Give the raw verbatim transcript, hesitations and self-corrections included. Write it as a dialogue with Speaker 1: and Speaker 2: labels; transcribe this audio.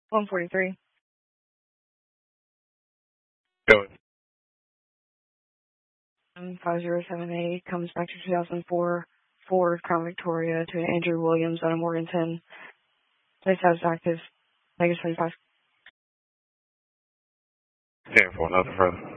Speaker 1: one forty-three.
Speaker 2: Go ahead.
Speaker 1: five zero seven eight comes back to two thousand four Ford Crown Victoria to Andrew Williams out of Morganton. They status active. Vegas twenty-five.
Speaker 2: ten for nothing further.